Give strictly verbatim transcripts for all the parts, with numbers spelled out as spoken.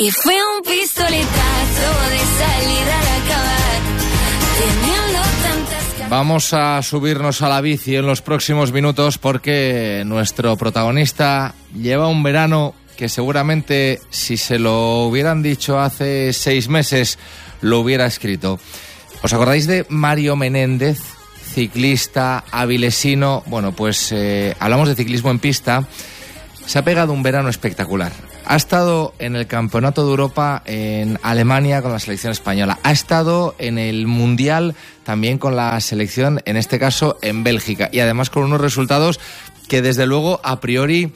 Y fue un pistoletazo de salida al acabar, teniendo tantas... Vamos a subirnos a la bici en los próximos minutos porque nuestro protagonista lleva un verano que seguramente si se lo hubieran dicho hace seis meses lo hubiera escrito. ¿Os acordáis de Mario Menéndez, ciclista avilesino? Bueno, pues eh, hablamos de ciclismo en pista. Se ha pegado un verano espectacular. Ha estado en el Campeonato de Europa en Alemania con la selección española. Ha estado en el Mundial también con la selección, en este caso en Bélgica. Y además con unos resultados que desde luego a priori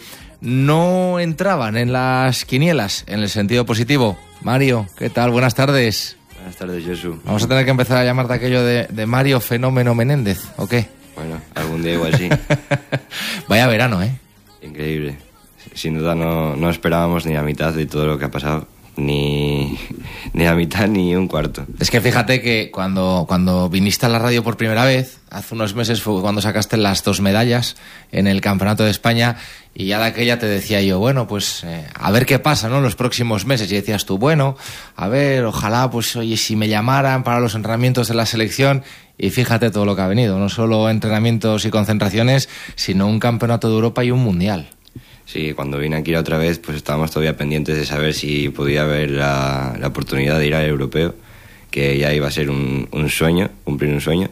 no entraban en las quinielas, en el sentido positivo. Mario, ¿qué tal? Buenas tardes. Buenas tardes, Josu. Vamos a tener que empezar a llamarte aquello de, de Mario Fenómeno Menéndez, ¿o qué? Bueno, algún día igual sí. Vaya verano, ¿eh? Increíble. Sin duda no, no esperábamos ni la mitad de todo lo que ha pasado. Ni, ni la mitad ni un cuarto. Es que fíjate que cuando, cuando viniste a la radio por primera vez, hace unos meses fue cuando sacaste las dos medallas en el Campeonato de España, y ya de aquella te decía yo, bueno, pues eh, a ver qué pasa, ¿no?, en los próximos meses. Y decías tú, bueno, a ver, ojalá, pues oye, si me llamaran para los entrenamientos de la selección. Y fíjate todo lo que ha venido, no solo entrenamientos y concentraciones, sino un Campeonato de Europa y un Mundial. Sí, cuando vine aquí la otra vez, pues estábamos todavía pendientes de saber si podía haber la, la oportunidad de ir al europeo, que ya iba a ser un, un sueño, cumplir un sueño,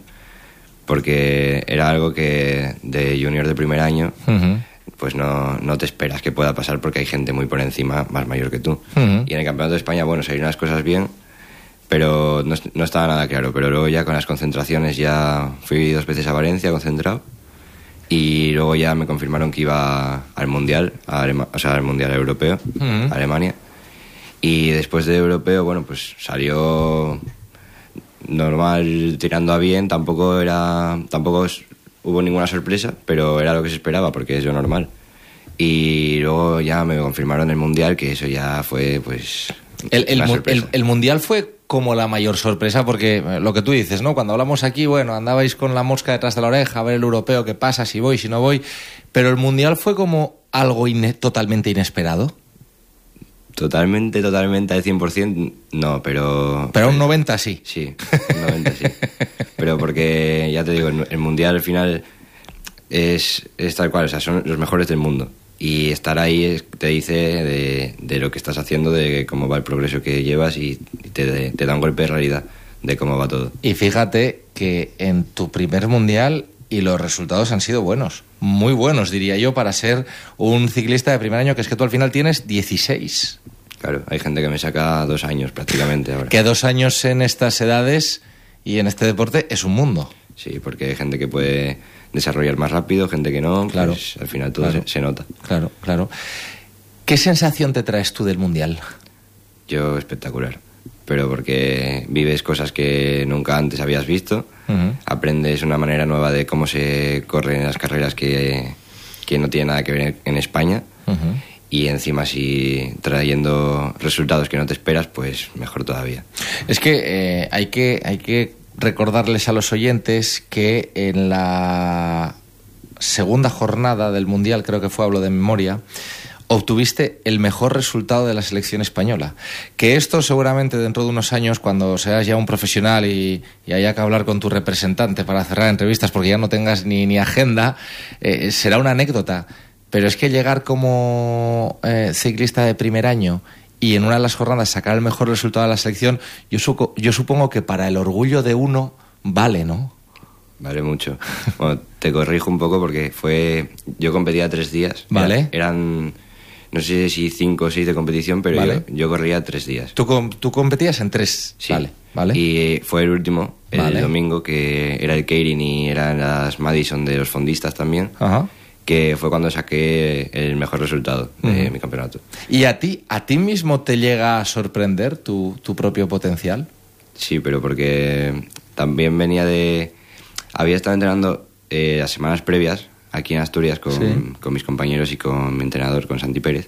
porque era algo que de junior de primer año, uh-huh. pues no, no te esperas que pueda pasar porque hay gente muy por encima, más mayor que tú. Uh-huh. Y en el Campeonato de España, bueno, salieron las cosas bien, pero no, no estaba nada claro. Pero luego ya con las concentraciones ya fui dos veces a Valencia concentrado. Y luego ya me confirmaron que iba al Mundial, a Alema- o sea, al Mundial Europeo, uh-huh. a Alemania. Y después de Europeo, bueno, pues salió normal, tirando a bien. Tampoco era, tampoco hubo ninguna sorpresa, pero era lo que se esperaba, porque es lo normal. Y luego ya me confirmaron el Mundial, que eso ya fue, pues... El, el, el, el Mundial fue como la mayor sorpresa, porque lo que tú dices, ¿no? Cuando hablamos aquí, bueno, andabais con la mosca detrás de la oreja, a ver el europeo, qué pasa, si voy, si no voy, pero el Mundial fue como algo ine- totalmente inesperado. Totalmente, totalmente al cien por ciento, no, pero... Pero un noventa sí. Sí, un noventa sí. Pero porque, ya te digo, el Mundial al final es, es tal cual, o sea, son los mejores del mundo. Y estar ahí es, te dice de, de lo que estás haciendo, de cómo va el progreso que llevas, y te, te da un golpe de realidad de cómo va todo. Y fíjate que en tu primer Mundial y los resultados han sido buenos, muy buenos diría yo, para ser un ciclista de primer año, que es que tú al final tienes dieciséis. Claro, hay gente que me saca dos años prácticamente ahora. Que dos años en estas edades y en este deporte es un mundo. Sí, porque hay gente que puede desarrollar más rápido, gente que no, claro, pues al final todo claro, se, se nota. Claro, claro. ¿Qué sensación te traes tú del Mundial? Yo espectacular, pero porque vives cosas que nunca antes habías visto, uh-huh. aprendes una manera nueva de cómo se corren las carreras que, que no tiene nada que ver en España, uh-huh. y encima si trayendo resultados que no te esperas, pues mejor todavía. Es que eh, hay que hay que recordarles a los oyentes que en la segunda jornada del Mundial, creo que fue, hablo de memoria, obtuviste el mejor resultado de la selección española. Que esto seguramente dentro de unos años, cuando seas ya un profesional y, y haya que hablar con tu representante para cerrar entrevistas, porque ya no tengas ni, ni agenda, eh, será una anécdota. Pero es que llegar como eh, ciclista de primer año y en una de las jornadas sacar el mejor resultado de la selección, yo, suco, yo supongo que para el orgullo de uno vale, ¿no? Vale mucho. Bueno, te corrijo un poco porque fue... Yo competía tres días. Vale. Eran, no sé si cinco o seis de competición, pero vale. yo, yo corría tres días. ¿Tú, ¿Tú competías en tres? Sí. Vale, vale. Y fue el último, el vale. domingo, que era el Keirin y eran las Madison de los fondistas también. Ajá. Que fue cuando saqué el mejor resultado de uh-huh. mi campeonato. ¿Y a ti a ti mismo te llega a sorprender tu, tu propio potencial? Sí, pero porque también venía de... Había estado entrenando eh, las semanas previas aquí en Asturias con, sí. con mis compañeros y con mi entrenador, con Santi Pérez.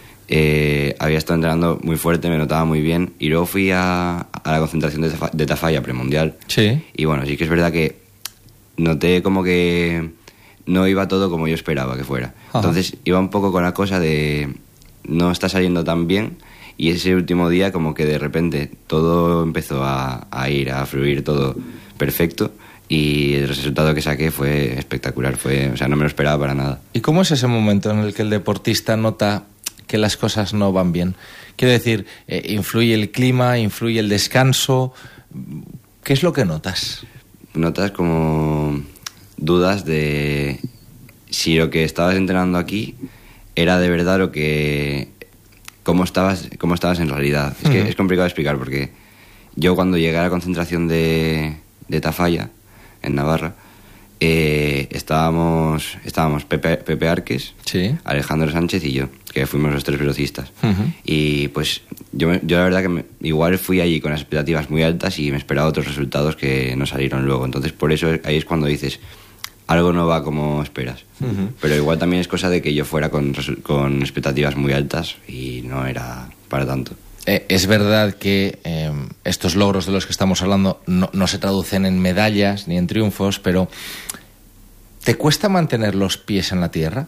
Eh, había estado entrenando muy fuerte, me notaba muy bien, y luego fui a, a la concentración de, de Tafalla premundial. Sí. Y bueno, sí que es verdad que noté como que no iba todo como yo esperaba que fuera. Ajá. Entonces iba un poco con la cosa de no está saliendo tan bien, y ese último día como que de repente todo empezó a, a ir, a fluir todo perfecto, y el resultado que saqué fue espectacular, fue, o sea, no me lo esperaba para nada. ¿Y cómo es ese momento en el que el deportista nota que las cosas no van bien? Quiero decir, eh, ¿influye el clima, influye el descanso? ¿Qué es lo que notas? Notas como dudas de si lo que estabas entrenando aquí era de verdad lo que... cómo estabas, cómo estabas en realidad. Es que uh-huh. es complicado de explicar, porque yo cuando llegué a la concentración de, de Tafalla, en Navarra, eh, estábamos estábamos Pepe, Pepe Arques, sí. Alejandro Sánchez y yo, que fuimos los tres velocistas. Uh-huh. Y pues yo, me, yo la verdad que me, igual fui allí con las expectativas muy altas y me esperaba otros resultados que no salieron luego. Entonces por eso ahí es cuando dices, algo no va como esperas. Uh-huh. Pero igual también es cosa de que yo fuera con, con expectativas muy altas y no era para tanto. Eh, es verdad que eh, estos logros de los que estamos hablando no, no se traducen en medallas ni en triunfos, pero ¿te cuesta mantener los pies en la tierra?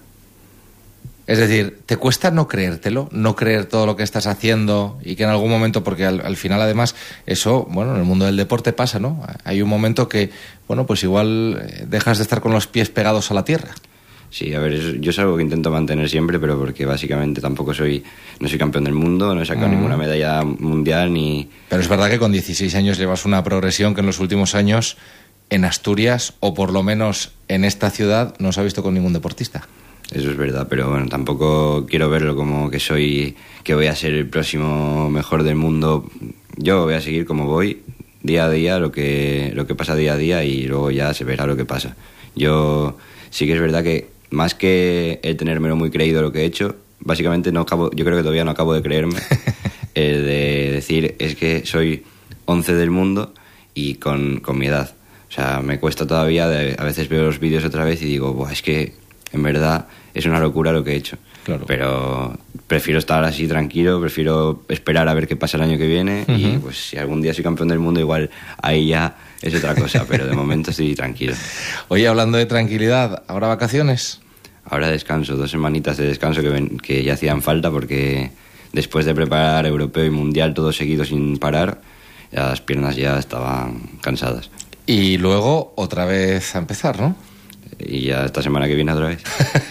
Es decir, ¿te cuesta no creértelo? No creer todo lo que estás haciendo y que en algún momento, porque al, al final además eso, bueno, en el mundo del deporte pasa, ¿no? Hay un momento que, bueno, pues igual dejas de estar con los pies pegados a la tierra. Sí, a ver, es, yo es algo que intento mantener siempre, pero porque básicamente tampoco soy, no soy campeón del mundo, no he sacado uh-huh. ninguna medalla mundial ni... Pero es verdad que con dieciséis años llevas una progresión que en los últimos años en Asturias, o por lo menos en esta ciudad, no se ha visto con ningún deportista. Eso es verdad, pero bueno, tampoco quiero verlo como que soy, que voy a ser el próximo mejor del mundo. Yo voy a seguir como voy, día a día, lo que, lo que pasa día a día, y luego ya se verá lo que pasa. Yo sí que es verdad que más que el tenérmelo muy creído lo que he hecho, básicamente no acabo, yo creo que todavía no acabo de creerme, el de decir es que soy once del mundo y con, con mi edad. O sea, me cuesta todavía, de, a veces veo los vídeos otra vez y digo, buah, es que en verdad es una locura lo que he hecho. Claro. Pero prefiero estar así tranquilo, prefiero esperar a ver qué pasa el año que viene, uh-huh. y pues si algún día soy campeón del mundo, igual ahí ya es otra cosa, pero de momento estoy tranquilo. Oye, hablando de tranquilidad, ¿habrá vacaciones? Ahora descanso, dos semanitas de descanso que, ven, que ya hacían falta, porque después de preparar europeo y mundial todo seguido sin parar, las piernas ya estaban cansadas. Y luego otra vez a empezar, ¿no? Y ya esta semana que viene otra vez.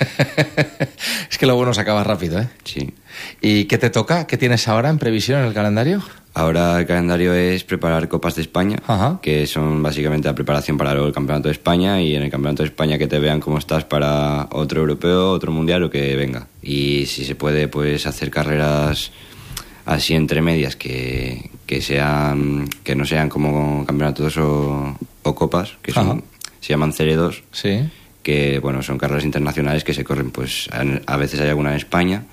Es que lo bueno se acaba rápido, ¿eh? Sí. ¿Y qué te toca? ¿Qué tienes ahora en previsión en el calendario? Ahora el calendario es preparar Copas de España, Ajá. que son básicamente la preparación para luego el Campeonato de España, y en el Campeonato de España que te vean cómo estás para otro europeo, otro mundial, o que venga. Y si se puede, pues hacer carreras así entre medias que, que sean que no sean como campeonatos o, o copas, que son... Ajá. Se llaman C L dos, sí. Que bueno, son carreras internacionales que se corren, pues a veces hay alguna en España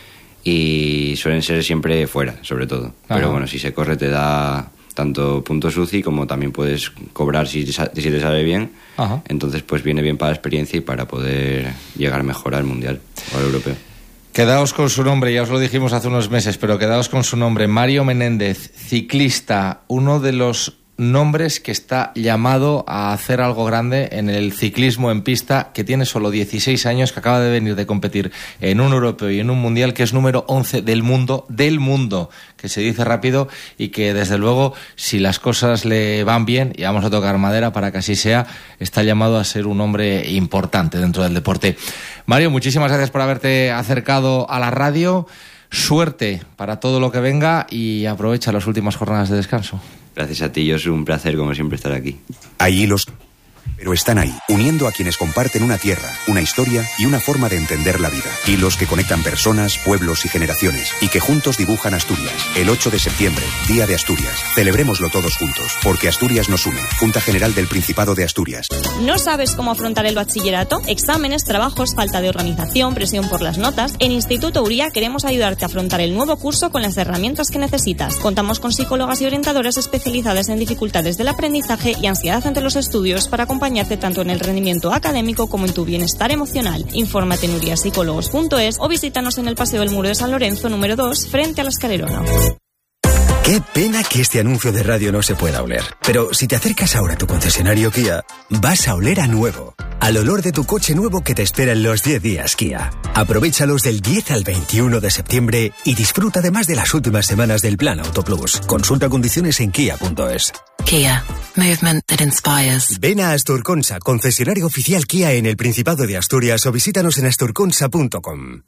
y suelen ser siempre fuera, sobre todo. Ajá. Pero bueno, si se corre te da tanto puntos U C I como también puedes cobrar si, si te sale bien. Ajá. Entonces pues viene bien para la experiencia y para poder llegar mejor al mundial o al europeo. Quedaos con su nombre, ya os lo dijimos hace unos meses, pero quedaos con su nombre, Mario Menéndez, ciclista, uno de los nombres que está llamado a hacer algo grande en el ciclismo en pista, que tiene solo dieciséis años, que acaba de venir de competir en un europeo y en un mundial, que es número once del mundo, del mundo, que se dice rápido, y que desde luego, si las cosas le van bien, y vamos a tocar madera para que así sea, está llamado a ser un hombre importante dentro del deporte. Mario, muchísimas gracias por haberte acercado a la radio. Suerte para todo lo que venga y aprovecha las últimas jornadas de descanso. Gracias a ti, yo es un placer como siempre estar aquí. Hay hilos, pero están ahí, uniendo a quienes comparten una tierra, una historia y una forma de entender la vida. Hilos que conectan personas, pueblos y generaciones, y que juntos dibujan Asturias. El ocho de septiembre, Día de Asturias. Celebrémoslo todos juntos, porque Asturias nos une. Junta General del Principado de Asturias. ¿No sabes cómo afrontar el bachillerato? Exámenes, trabajos, falta de organización, presión por las notas. En Instituto Uría queremos ayudarte a afrontar el nuevo curso con las herramientas que necesitas. Contamos con psicólogas y orientadoras especializadas en dificultades del aprendizaje y ansiedad ante los estudios para acompañarte tanto en el rendimiento académico como en tu bienestar emocional. Infórmate en uriapsicólogos punto es o visítanos en el Paseo del Muro de San Lorenzo número dos, frente a la Escalerona. Qué pena que este anuncio de radio no se pueda oler. Pero si te acercas ahora a tu concesionario Kia, vas a oler a nuevo. Al olor de tu coche nuevo que te espera en los diez días Kia. Aprovéchalos del diez al veintiuno de septiembre y disfruta además de las últimas semanas del Plan Auto Plus. Consulta condiciones en kia punto es. Kia. Movement that inspires. Ven a Asturconsa, concesionario oficial Kia en el Principado de Asturias, o visítanos en asturconsa punto com.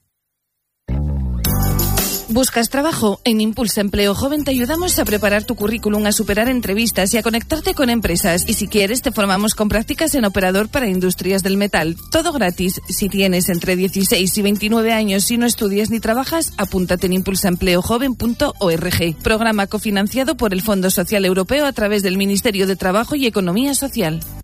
¿Buscas trabajo? En Impulsa Empleo Joven te ayudamos a preparar tu currículum, a superar entrevistas y a conectarte con empresas. Y si quieres, te formamos con prácticas en operador para industrias del metal. Todo gratis. Si tienes entre dieciséis y veintinueve años y no estudias ni trabajas, apúntate en impulsa empleo joven punto org. Programa cofinanciado por el Fondo Social Europeo a través del Ministerio de Trabajo y Economía Social.